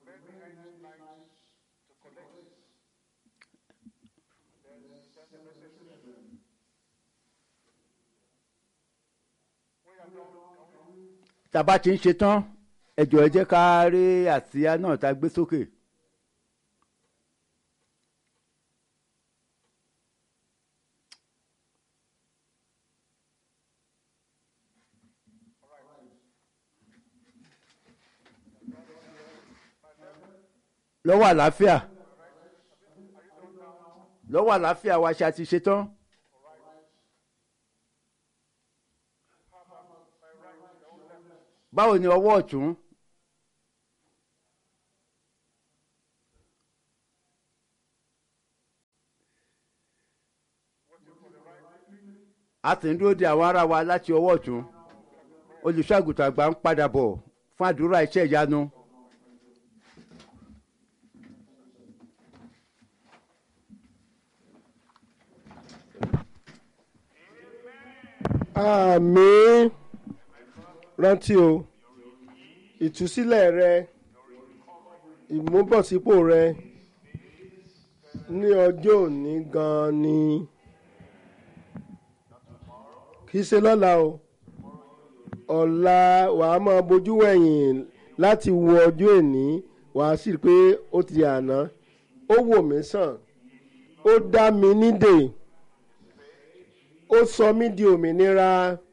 tá a bá ti ń ṣe tán ẹ jọ̀ọ́ ẹ jẹ́ ká rí àsíá náà tá a gbé sókè. lọ́wọ́ àlàáfíà wa ṣe àti ṣe tán. báwo ni ọwọ́ ọ̀tún? a sì ń dúró de àwọn ará wa láti ọwọ́ ọ̀tún. olùṣọ́-àgùntàn àgbà ń padà bọ̀ fún àdúrà iṣẹ́ ìyanu. àmín. Rántí o, ìtúsílẹ̀ rẹ, ìmúbọ̀sípò rẹ ní ọjọ́ òní gan-an ni, kì í ṣe lọ́la o. Ọ̀la wàá máa bojú wẹ̀yìn láti wo ọjọ́ òní, wàá sì rí pé ó ti àná. Ó wò mí sàn, ó dá mi nídè, ó sọ mí di òmìnira.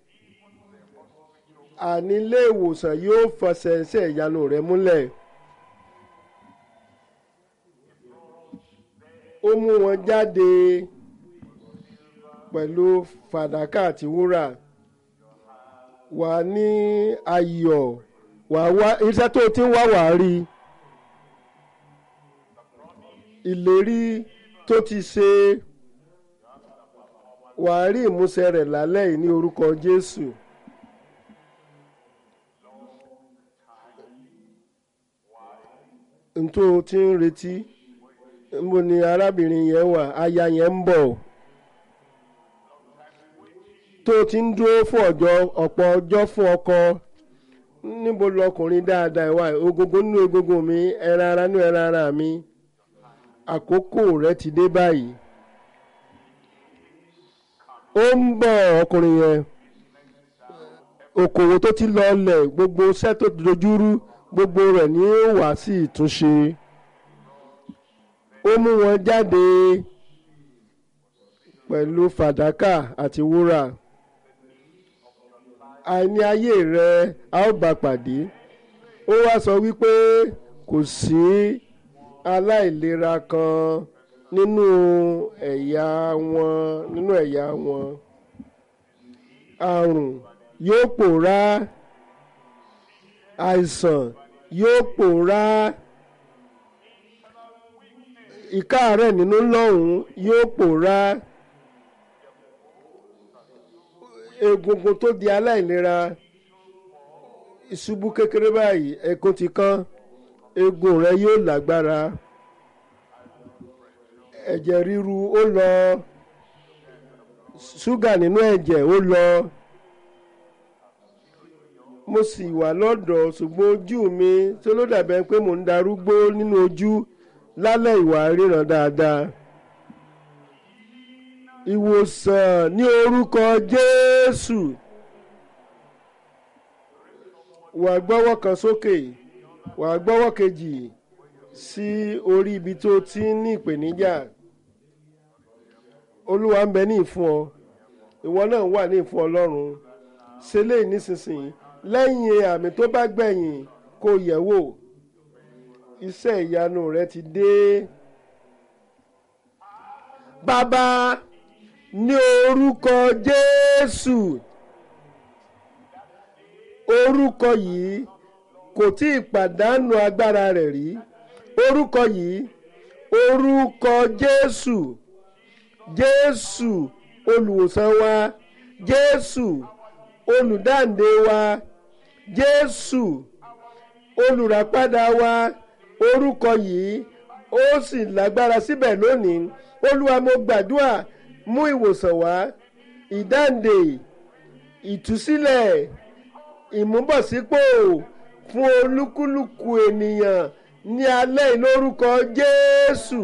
Àní ilé ìwòsàn yóò fẹsẹ̀ iṣẹ́ ìyanu rẹ múlẹ̀. Ó mú wọn jáde pẹ̀lú fàdákà àti wúrà. Wà á ní ayọ̀, wà á wá iṣẹ́ tó ti ń wá wà á rí. Ìlérí tó ti ṣe wà á rí ìmúṣẹ rẹ̀ lálẹ́ yìí ní orúkọ Jésù. Ntó ti ń retí níbo ni arábìnrin yẹn wà, aya yẹn ń bọ̀. Tó ti ń dúró fún ọ̀pọ̀ ọjọ́ fún ọkọ, níbo lọkùnrin dáadáa ìwà egungun nínú egungun mi, ẹran ara nínú ẹran ara mi. Àkókò rẹ ti dé báyìí. Ó ń bọ̀ ọkùnrin yẹn. Òkòwò tó ti lọlẹ̀, gbogbo iṣẹ́ tó dojúrú, gbogbo rẹ̀ ni ó wá sí ìtúnṣe. Ó mú wọn jáde pẹ̀lú fàdákà àti wúrà. Àìní ayé rẹ a ó bá pàdé. Ó wá sọ wípé kò sí aláìlera kan nínú ẹ̀yà wọn. Àrùn yóò pòórá, àìsàn yóò pòórá, ìkáàárẹ̀ nínú lọ́hùn yóò pòórá. Egungun tó di aláìlera, ìṣubú kékeré báyìí, ẹ̀gún ti kán, egun rẹ yóò lágbára. Ẹ̀jẹ̀ ríru ó lọ, ṣúgà nínú ẹ̀jẹ̀ ó lọ. Mo sì wà lọ́dọ̀ ṣùgbọ́n ojú mi tó ló dàbẹ̀ pé mò ń darúgbó nínú ojú. Lálẹ́ ìwà ríran dáadáa. Ìwòsàn ní orúkọ Jésù. Wà gbọ́wọ́ kan sókè, wà gbọ́wọ́ kejì sí orí ibi tó ti ní ìpèníjà. Olúwa ń bẹ ní ìfún ọ, ìwọ náà wà ní ìfún Ọlọ́run. Ṣe léyìí nísinsìnyí, lẹ́yìn àmì tó bá gbẹ̀yìn kó yẹ̀ wò. Iṣẹ́ ìyanu rẹ ti dé. Bàbá, ní orúkọ Jésù, orúkọ yìí kò tí ì pàdánù agbára rẹ̀ rí. Orúkọ yìí, orúkọ Jésù, Jésù olùwòsàn wa, Jésù olùdáǹdè wa, Jésù olùràpadà wa. Orúkọ yìí ó sì lágbára síbẹ̀ lónìí. Olúwa, mo gbàdúrà, mú ìwòsàn wá, ìdáǹdè, ìtúsílẹ̀, ìmúbọ̀sípò fún olúkúlùkù ènìyàn ní alẹ́ yìí lórúkọ Jésù.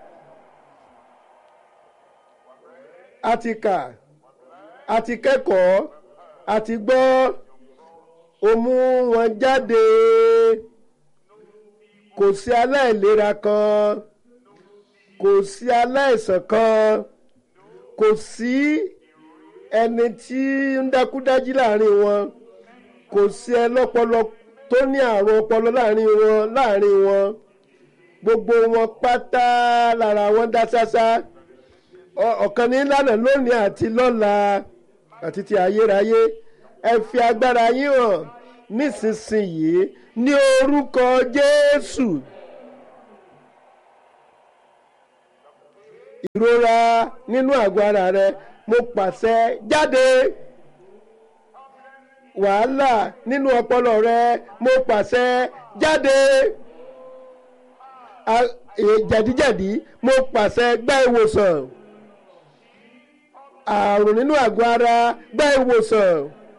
A ti kà, a ti kẹ́kọ̀ọ́, a ti gbọ́, ó mú wọn jáde. Kò sí aláìlera kan, kò sí aláìsàn kan, kò sí ẹni tí ń dákúdájí láàrin wọn, kò sí ẹlọ́pọlọ tó ní àrùn ọpọlọ láàrin wọn. Gbogbo wọn pátá lára wọn dá ṣáṣá. Ọ̀kan ní lánàá lónìí àti lọ́la àti ti ayérayé. Ẹ fi agbára yín hàn nísinsìnyí ní orúkọ Jésù. Ìrora nínú àgọ́ ara rẹ mo pàṣẹ jáde. Wàhálà nínú ọpọlọ rẹ mo pàṣẹ jáde. Jẹ̀díjẹ̀dí mo pàṣẹ gba ìwòsàn. Àrùn nínú àgọ́ ara gba ìwòsàn.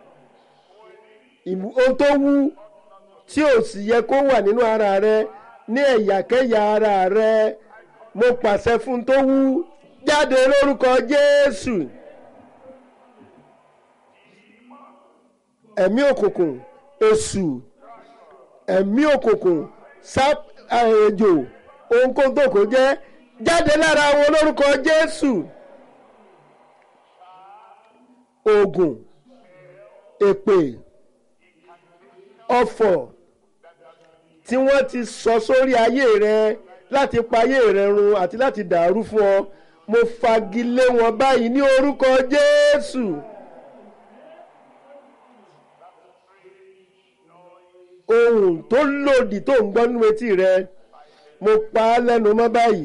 Ohun tó wú tí ò sì yẹ kó wà nínú ara rẹ ní ẹ̀yàkẹ́yà ara rẹ mo pàṣẹ fún tó wú jáde lórúkọ Jésù. Ẹ̀mí òkùnkùn, èṣù, ẹ̀mí òkùnkùn, ejò, ohunkóhun tó kò jẹ́ jáde lára wọn lórúkọ Jésù. Ògùn, èpè, ọ̀fọ̀ tí wọ́n ti sọ sórí ayé rẹ láti pa ayé rẹ run àti láti dàrú fún ọ mo fagilé wọn báyìí ní orúkọ Jésù. Ohun tó lòdì tó ń gbọ́ nínú etí rẹ mo pa á lẹ́nu mọ́ báyìí.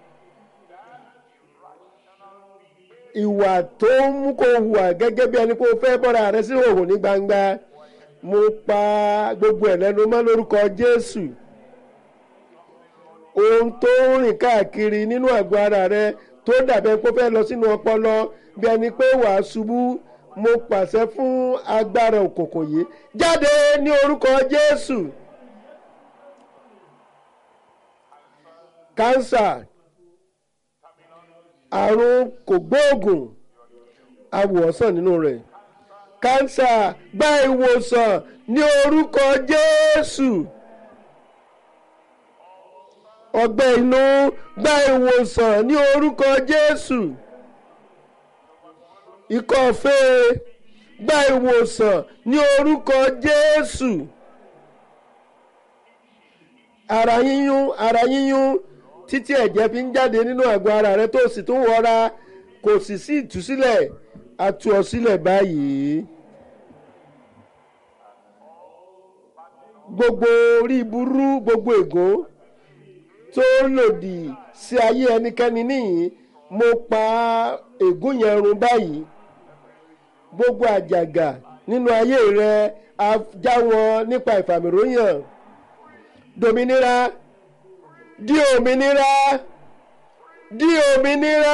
Ìwà tó ń mú kó hùwà gẹ́gẹ́ bí ẹni kó fẹ́ bọ́ra rẹ sí ìhòòhò ní gbangba mo pa gbogbo ẹ̀ lẹ́nu mọ́ lórúkọ Jésù. Ohun tó ń rìn káàkiri nínú àgọ́ ara rẹ tó dàbẹ́ kó fẹ́ lọ sínú ọpọlọ bí ẹni pé wàá ṣubú mo pàṣẹ fún agbára òkùnkùn yìí jáde ní orúkọ Jésù. Kánsà, àrùn kògbóògùn awòsàn nínú rẹ̀. Kánsà gba ìwòsàn ní orúkọ Jésù. Ọgbẹ́ inú gba ìwòsàn ní orúkọ Jésù. Ikọ́-fé gba ìwòsàn ní orúkọ Jésù. Ara yíyún títí ẹ̀jẹ̀ fi ń jáde nínú àgọ́ ara rẹ tó sì tún wọra kò sì sí ìtúsílẹ̀ a tú ọ sílẹ̀ báyìí. Gbogbo orí burú gbogbo ègún tó lòdì sí ayé ẹnikẹ́ni níyìn mo pa ègún yẹn run báyìí. Gbogbo àjàgà nínú ayé rẹ a já wọn nípa ìfàmìróyàn. Dòmìnira, di òmìnira, di òmìnira,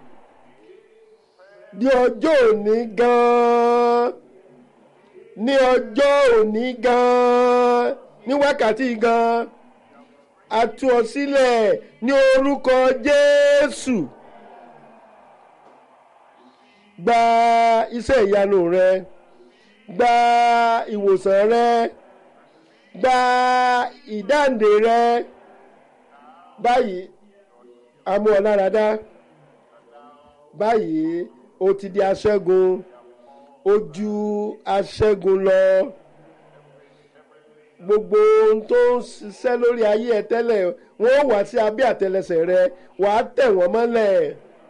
di ọjọ́ òní gan-an, ní ọjọ́ òní gan-an, ní wákàtí gan-an, a tú ọ sílẹ̀ ní orúkọ Jésù. Gba iṣẹ́ ìyanu rẹ, gba ìwòsàn rẹ, gba ìdáǹdè rẹ. Báyìí a mú ọ lára dá. Báyìí o ti di aṣẹ́gun, o ju aṣẹ́gun lọ. Gbogbo ohun tó ń ṣiṣẹ́ lórí ayé ẹ tẹ́lẹ̀ wọ́n wá sí abẹ́ àtẹ́lẹsẹ̀ rẹ wàá tẹ̀ wọ́n mọ́lẹ̀,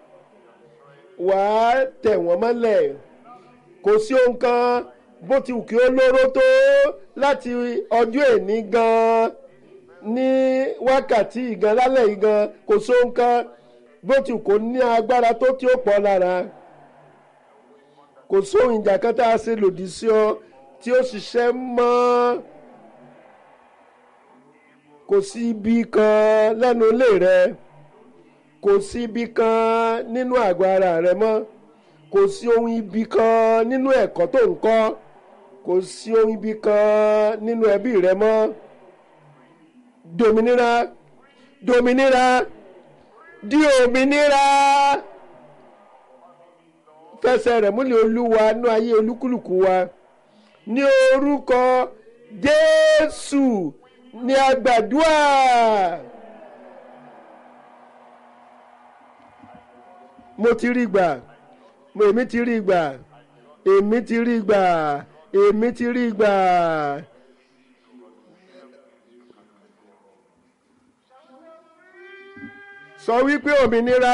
wàá tẹ̀ wọ́n mọ́lẹ̀. Kò sí ohun kan bó ti wù kí ó lóró tó láti ọjọ́ èní gan-an ní wákàtí ìgan lálẹ́ ìgan kò sí ohun kan bó ti wù kó ní agbára tó tí ó pọ̀ lára. Kò sí ohun ìjà kan tá a ṣe lòdì sí ọ tí ó ṣiṣẹ́ mọ́. Kò sí ibi kan lẹ́nu ilé rẹ, kò sí ibi kan nínú àgọ́ ara rẹ mọ́, kò sí ohun ibi kan nínú ẹ̀kọ́ tó ń kọ́, kò sí ohun ibi kan nínú ẹbí rẹ mọ́. Dòmìnira, dòmìnira, di òmìnira. Fẹsẹ̀ rẹ̀ múlẹ̀ Olúwa nú ayé olúkúlùkù wa. Ní orúkọ Jésù ni a gbàdúrà. Mo ti rí gbà, èmi ti rí gbà, èmi ti rí gbà, èmi ti rí gbà. Sọ wípé òmìnira.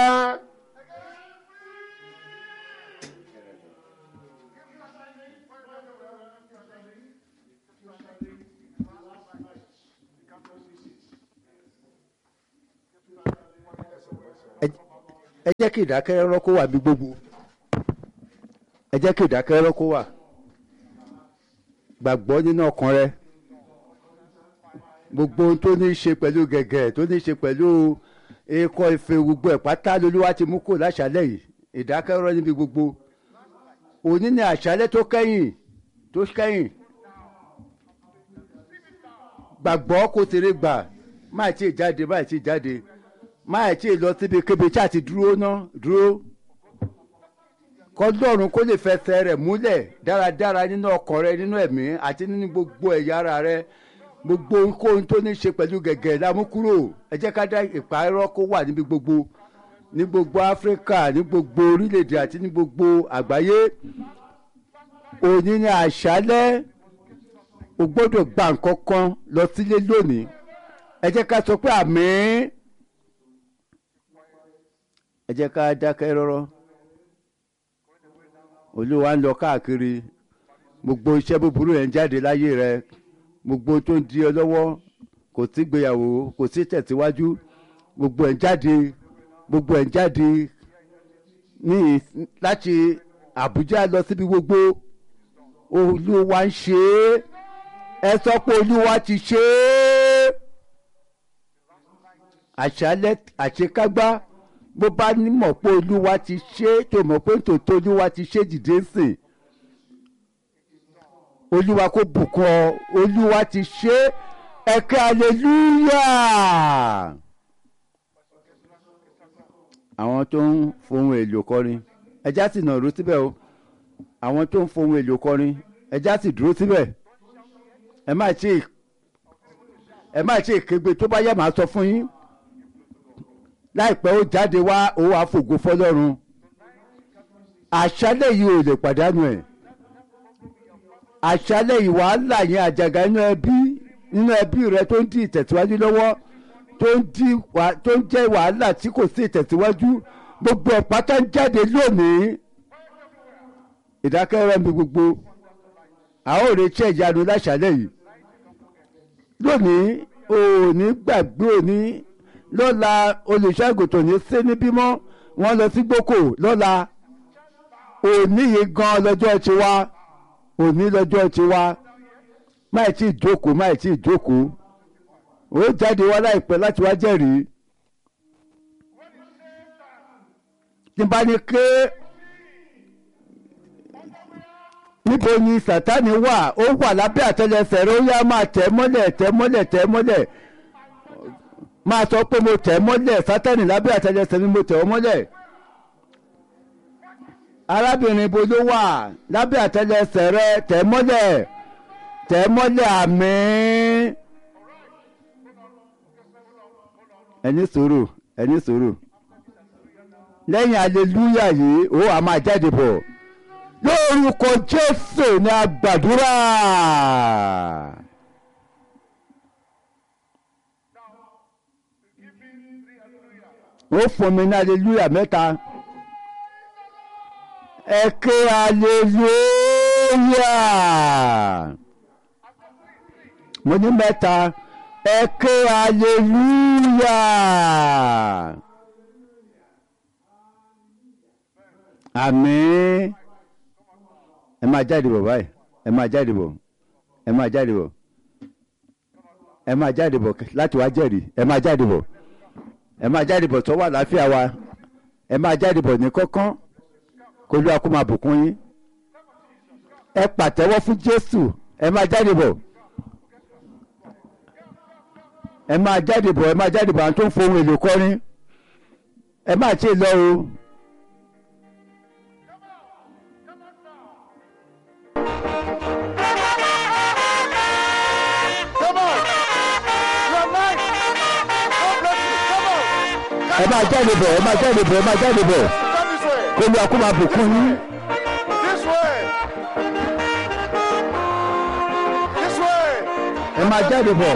Ẹ jẹ́ kí ìdákẹ́rọ́rọ́ kó wà bí gbogbo. Ẹ jẹ́ kí ìdákẹ́rọ́rọ́ kó wà. Gbàgbọ́ nínú ọkàn rẹ. Gbogbo ohun tó ní í ṣe pẹ̀lú gẹ̀gẹ̀, tó ní í ṣe pẹ̀lú ikọ̀ ìfẹ́ gbogbo ẹ̀ pátá lolúwa ti mú kó láṣálẹ̀ yìí. Ìdákẹ́rọ́rọ́ níbi gbogbo. Òní ni àṣálẹ̀ tó kẹ́yìn. Gbàgbọ́ kó tèrè gbà. Máì tí ì jáde. Máì tí ì lọ síbi kébi tí a ti dúró. Kọ́lọ́run kó lè fẹsẹ̀ rẹ̀ múlẹ̀ dáradára nínú ọkàn rẹ, nínú ẹ̀mí àti nínú gbogbo ẹ̀yà ara rẹ. Gbogbo ohunkóhun tó ní í ṣe pẹ̀lú gẹ̀gẹ̀ la mú kúrò. Ẹ jẹ́ ká dá ìpààrọ̀ kó wà níbi gbogbo. Ní gbogbo Áfíríkà, ní gbogbo orílẹ̀-èdè àti ní gbogbo àgbáyé. Òní ni àṣálẹ́. O gbọ́dọ̀ gba nǹkan kan lọ sílé lónìí. Ẹ jẹ́ ká sọ pé àmín. Ẹ jẹ́ ká dákẹ́ rọ́rọ́. Olúwa ń lọ káàkiri. Gbogbo iṣẹ́ búburú yẹn ń jáde láyé rẹ. Gbogbo tó ń di ọ lọ́wọ́. Kò sí ìgbéyàwó, kò sí tẹ̀síwájú. Gbogbo ẹ̀ ń jáde. Láti Àbújá lọ síbi gbogbo. Olúwa ń ṣe é. Ẹ sọ pé Olúwa ti ṣe é. Àṣálẹ́ àṣekágbá. Bó bá ní mọ̀ pé Olúwa ti ṣe é, tó mọ̀ pé tòótọ́ Olúwa ti ṣe dìde sìn. Olúwa kó bùkún ọ. Olúwa ti ṣe é. Ẹ ké hallelujah. Àwọn tó ń fohùn èlò kọrin, ẹjá sì nàró síbẹ̀ o. Àwọn tó ń fohùn èlò kọrin, ẹjá sì dúró síbẹ̀. Ẹ má ṣe ìkégbe, tó bá yẹ màá sọ fún yín. Láìpẹ́ ó jáde wá, ó wàá fògo fọlọ́run. Àṣálẹ̀ yìí ò lè pàdánù ẹ̀. Àṣálẹ̀ yìí wàhálà yẹn àjàgà nínú ẹbí rẹ tó ń di ìtẹ̀síwájú lọ́wọ́, tó ń jẹ́ wàhálà tí kò sí ìtẹ̀síwájú. Gbogbo ọ̀pátá ń jáde lónìí. Ìdákẹ́rẹ́ mi gbogbo. A ó retí ìyanu láṣálẹ̀ yìí. Lónìí òní gbàgbé òní. Lọ́la olùṣọ́àgùntàn ní sí ní bímọ. Wọ́n lọ sí gbókò lọ́la. Òní yìí gan lọ́jọ́ tiwa. Òní lọ́jọ́ tiwa. Máì tí ì jókòó. Ó jáde wá láìpẹ́ láti wá jẹ́rìí. Tí n bá ní ké níbo ni Sátánì wà? Ó wà lábẹ́ àtẹ́lẹsẹ̀ rẹ̀. Ó yá máa tẹ̀ mọ́lẹ̀. Máa sọ pé mo tẹ̀ mọ́lẹ̀. Sátánì lábẹ́ àtẹ́lẹsẹ̀ mi, mo tẹ̀ ọ́ mọ́lẹ̀. Arábìnrin ibo ló wà? Lábẹ́ àtẹ́lẹsẹ̀ rẹ̀, tẹ̀ mọ́lẹ̀. Àmín. Ẹni sùúrù. Lẹ́yìn aleluya yìí, ó wá máa jáde bọ̀. Lórúkọ Jésù ni a gbàdúrà. Ó fún mi ní aleluya mẹ́ta. Ẹ ké aleluya. Mo ní mẹ́ta. Ẹ ké aleluya. Àmín. Ẹ máa jáde bọ̀ báyìí. Ẹ máa jáde bọ̀ láti wá jẹ́rìí. Ẹ máa jáde bọ̀ tó wà láfíà wa. Ẹ máa jáde bọ̀ ní kọ́kán. Kó Olúwa kó máa bùkún yín. Ẹ pàtẹ́wọ́ fún Jésù. Ẹ máa jáde bọ̀. ẹ máa jáde bọ̀ ẹ máa jáde bọ̀ àwọn tó ń fohùn èlò kọrin ẹ máa tí ì lọ o. ẹ máa jáde bọ̀ ẹ máa jáde bọ̀ ẹ máa jáde bọ̀ kó ní akó máa bùkún yín. ẹ máa jáde bọ̀.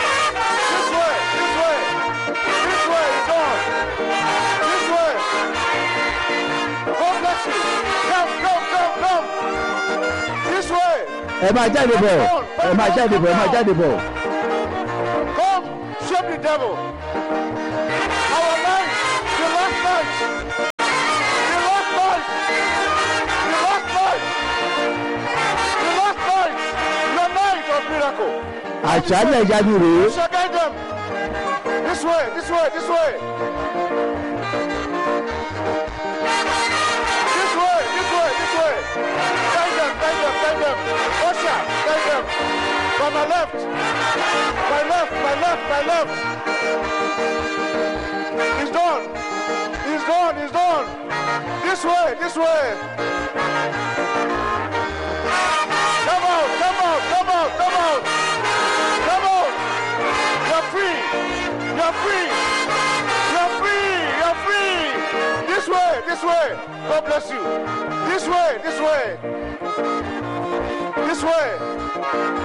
ẹ máa jáde bọ̀ ẹ máa jáde bọ̀ ẹ máa jáde bọ̀. Come, shame the devil. Our night, the last night, the last night, the last night, the last night, the night of miracle. àṣálẹ̀ ìyanu rèé. You shall guide them. This way, this way, this way. This way, this way, this way. Guide them, guide them, guide them. Usher, guide them. From my left, my left, my left, my left. He's done. He's done. He's done. This way. This way. Come out. Come out. Come out. Come out. Come out. You're free. You're free. You're free. You're free. This way. This way. God bless you. This way. This way. This way.